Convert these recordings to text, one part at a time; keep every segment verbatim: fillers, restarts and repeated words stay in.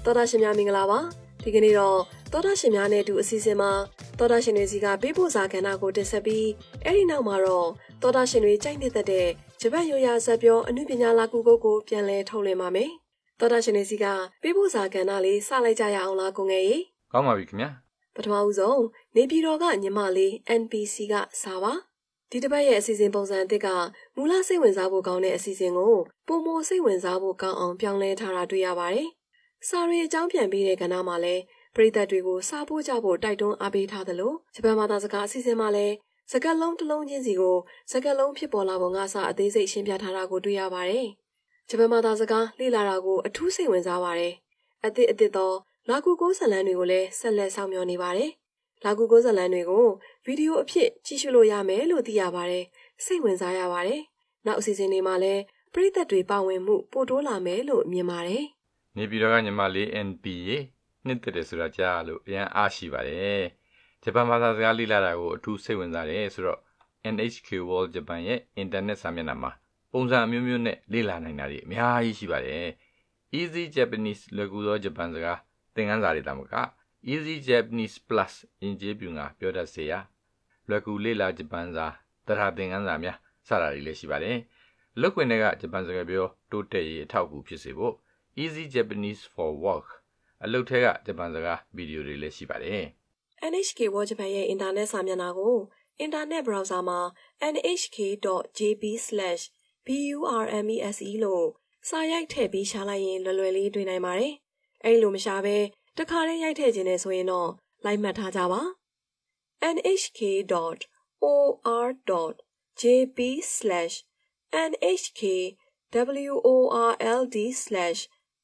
သောတာရှင်များမင်္ဂလာပါဒီကနေ့တော့သောတာရှင်များနဲ့အတူအစီအစဉ်မှာသောတာရှင်တွေစီကပေးပို့စာကဏ္ဍကိုတင်ဆက်ပြီးအဲ့ဒီနောက်မှာတော့သောတာရှင်တွေကြိုက်နေတဲ့တဲ့ဂျပန်ရိုးရာဇာတ်ပြောအမှုပညာလာကူကုတ်ကိုပြန်လည်ထုတ်လွှင့်ပါမယ်သောတာရှင်တွေစီကပေးပို့စာကဏ္ဍလေးစလိုက်ကြရအောင်လားကိုငယ်ကြီးကောင်းပါပြီခင်ဗျာပထမဦးဆုံးနေပြည်တော်ကညီမလေး N P C ကစာပါဒီတစ်ပတ်ရဲ့အစီအစဉ်ပုံစံအသစ်ကမူလစိတ်ဝင်စားဖို့ကောင်းတဲ့အစီအစဉ်ကိုပုံမစိတ်ဝင်စားဖို့ကောင်းအောင်ပြောင်းလဲထားတာတွေ့ရပါတယ်။စာရီအကြောင်းပြန်ပြီးတဲ့ကဏ္ဍမှာလည်းပရိသတ်တွေကိုစာပို့ကြဖို့တိုက်တွန်းအားပေးထားသလိုဂျပန်ဘာသာစကားအစီအစဉ်မှာလည်းစကားလုံးတစ်လုံးချင်းစီကိုစကားလုံးဖြစ်ပေါ်လာပုံကစအသေးစိတ်ရှင်းပြထားတာကိုတွေ့ရပါတယ်။ဂျပန်ဘာသာစကားလေ့လာတာကိုအထူးစိတ်ဝင်စားပါတယ်။အသစ်အသစ်သောလာကူကိုဇလန်တွေကိုလည်းဆက်လက်ဆောင်မျှော်နေပါတယ်။လာကူကိုဇလန်တွေကိုဗီဒီယိုအဖြစ်ကြည့်ရှုလို့ရမယ်လို့သိရပါတယ်။စိတ်ဝင်စားရပါတယ်။နောက်အစီအစဉ်တွေမှာလည်းပရိသတ်တွေပါဝင်မှုပိုတိုးလာမယ်လို့မြင်ပါတယ်။နေပြည်တော်ကညီမလေး N P ရေနှစ်သက်တယ်ဆိုတာကြားလို့အရန်အားရှိပါတယ်။ဂျပန်ဘာသာစကားလေ့လာတာကိုအထူးစိတ်ဝင်စားတယ်ဆိုတော့ N H K World Japan ရဲ့အင်တာနက်စာမျက်နှာမှာပုံစံအမျိုးမျိုးနဲ့လေ့လာနိုင်တာတွေအများကြီးရှိပါတယ်။ Easy Japanese လွယ်ကူသောဂျပန်စကားသင်ခန်းစာတွေတမက Easy Japanese Plus ယဉ်ကျေးပြူငါပြောတတ်စေရလွယ်ကူလေ့လာဂျပန်စာတရားသင်ခန်းစာများစတာတွေလည်းရှိပါတယ်။လုပ်ခွင့်တွေကဂျပန်စကားပြောတိုးတက်ရေးအထောက်အကူဖြစ်စေဖို့ Easy Japanese for Work အလုပ်ထဲကဂျပန်စကားဗီဒီယိုတွေလည်းရှိပါတယ်။ N H K World Japan ရဲ့အင်တာနက်စာမျက်နှာကိုအင်တာနက် browser မှာ n h k dot j p slash burmese လို့စာရိုက်ထည့်ပြီးရှာလိုက်ရင်လွယ်လွယ်လေးတွေ့နိုင်ပါတယ်။အဲဒီလိုမရှာဘဲတခါတည်းရိုက်ထည့်ခြင်းနဲ့ဆိုရင်တော့လိုက်မှတ်ထားကြပါ။ n h k dot o r dot j p slash n h k world slash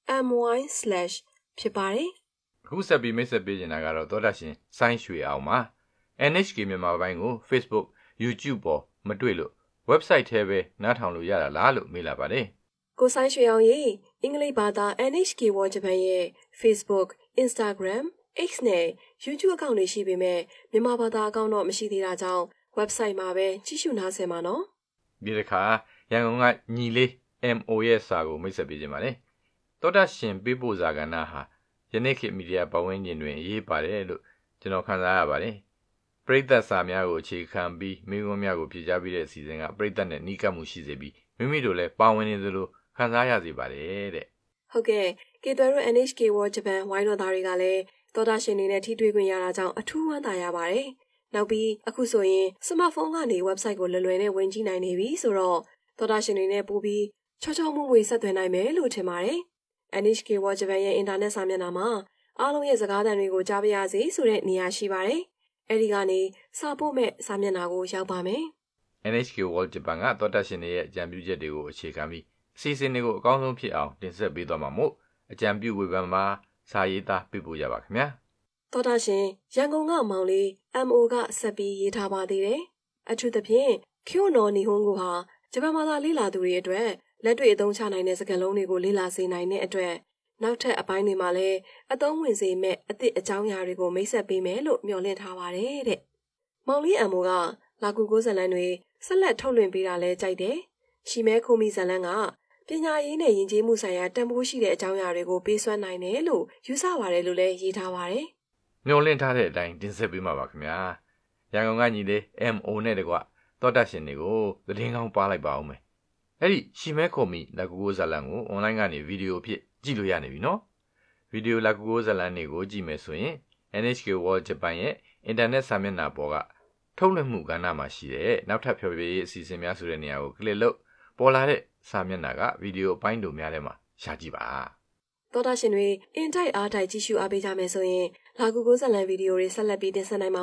my slash ဖြစ်ပါတယ်။အခုဆက်ပြီးမိတ်ဆက်ပေးနေတာကတော့သောတာရှင်စိုင်းရွှေအောင်ပါ N H K မြန်မာပိုင်းကို Facebook YouTube ပေါ်မတွေ့လို့ website ထဲပဲနားထောင်လို့ရတာလားလို့မေးလာပါတယ်။ကိုစိုင်းရွှေအောင်ရေအင်္ဂလိပ်ဘာသာ N H K World Japan ရဲ့ Facebook Instagram X နဲ့ YouTube အကောင့်တွေရှိပေမဲ့မြန်မာဘာသာအကောင့်တော့မရှိသေးတာကြောင့် website မှာပဲကြည့်ရှုနားဆင်ပါနော်။ဒီတစ်ခါရန်ကုန်ကညီလေး M O ရဲ့စာကိုမိတ်ဆက်ပေးခြင်းပါတယ်။သောတာရှင်ပေးပို့စာကဏ္ဍဟာယနေ့ခေတ်မီဒီယာပတ်ဝန်းကျင်တွင်အရေးပါတယ်လို့ကျွန်တော်ခန်းစားရပါတယ်။ပရိသတ်စာများကိုအခြေခံပြီးမိခွန်းများကိုဖြေကြားပေးတဲ့အစီအစဉ်ကပရိသတ်နဲ့နှီးကပ်မှုရှိစေပြီးမိမိတို့လည်းပါဝင်နေသလိုခန်းစားရစေပါတယ်တဲ့။ဟုတ်ကဲ့ကေသွဲတို့ N H K World Japan ဝိုင်းတော်သားတွေကလည်းသောတာရှင်တွေနဲ့ထိတွေ့ခွင့်ရတာကြောင့်အထူးဝမ်းသာရပါတယ်။နောက်ပြီးအခုဆိုရင်စမတ်ဖုန်းကနေ website ကိုလွယ်လွယ်နဲ့ဝင်ကြည့်နိုင်နေပြီဆိုတော့သောတာရှင်တွေနဲ့ပို့ပြီးချောချောမွေ့မွေ့ဆက်သွယ်နိုင်မယ်လို့ထင်ပါတယ်။ N H K World Japan ရဲ့အင်တာနက်စာမျက်နှာမှာအားလုံးရဲ့စကားသံတွေကိုကြားပါရစေဆိုတဲ့နေရာရှိပါတယ်။အဲဒီကနေစာပို့မဲ့စာမျက်နှာကိုရောက်ပါမယ်။ N H K World Japan ကသောတာရှင်တွေရဲ့အကြံပြုချက်တွေကိုအခြေခံပြီးအစီအစဉ်တွေကိုအကောင်းဆုံးဖြစ်အောင်တင်ဆက်ပေးသွားမှာမို့အကြံပြုဝေဖန်မှာစာရေးသားပေးပို့ရပါခင်ဗျာ။သောတာရှင်ရန်ကုန်ကမောင်လေး M O ကဆက်ပြီးရေးထားပါသေးတယ်။အထူးသဖြင့်ကျိုနော်နီဟွန်ကိုဟာဂျပန်ဘာသာလေ့လာသူတွေအတွက်လက်တွေ့အသုံးချနိုင်တဲ့စကားလုံးတွေကိုလေ့လာစေနိုင်တဲ့အတွက်နောက်ထပ်အပိုင်းတွေမှာလည်းအသုံးဝင်စေမဲ့အသည့်အကြောင်းအရာတွေကိုမိတ်ဆက်ပေးမယ်လို့မျှော်လင့်ထားပါတယ်တဲ့။မောင်လေး M O ကလာကူကိုဇလန်တွေဆက်လက်ထုတ်လွှင့်ပေးတာလဲကြိုက်တယ်။ရှီမဲခိုမီဇလန်ကပညာရေးနဲ့ယဉ်ကျေးမှုဆိုင်ရာတန်ဖိုးရှိတဲ့အကြောင်းအရာတွေကိုပေးစွမ်းနိုင်တယ်လို့ယူဆပါတယ်လို့လည်းရေးထားပါတယ်။မျှော်လင့်ထားတဲ့အတိုင်းတင်ဆက်ပေးမှာပါခင်ဗျာ။ရန်ကုန်ကညီလေး M O နဲ့တကွသောတာရှင်တွေကိုသတင်းကောင်းပါလိုက်ပါအောင်မယ်။အဲ့ဒီရှီမဲခိုမီလာကူကိုဇလန်ကို online ကနေဗီဒီယိုအဖြစ်ကြည့်လို့ရနေပြီနော်။ဗီဒီယိုလာကူကိုဇလန်တွေကိုကြည့်မယ်ဆိုရင် N H K World Japan ရဲ့အင်တာနက်စာမျက်နှာပေါ်ကထုတ်လွှင့်မှုကဏ္ဍမှာရှိတဲ့နောက်ထပ်ဖျော်ဖြေရေးအစီအစဉ်များဆိုတဲ့နေရာကိုကလစ်လုပ်ပေါ်လာတဲ့စာမျက်နှာကဗီဒီယိုအပိုင်းတို့များထဲမှာရှာကြည့်ပါသောတာရှင်တွေအင်တိုက်အားတိုက်ကြည့်ရှုအားပေးကြမယ်ဆိုရင်လာကူကိုဇလန်ဗီဒီယိုတွေဆက်လက်ပြီးတင်ဆက်နိုင်မှာ